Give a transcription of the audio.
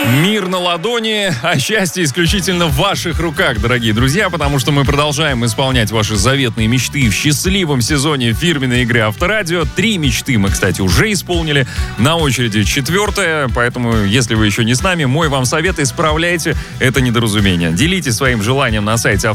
Мир на ладони, а счастье исключительно в ваших руках, дорогие друзья, потому что мы продолжаем исполнять ваши заветные мечты в счастливом сезоне фирменной игры Авторадио. 3 мечты мы, кстати, уже исполнили. На очереди 4-я, поэтому, если вы еще не с нами, мой вам совет: исправляйте это недоразумение. Делитесь своим желанием на сайте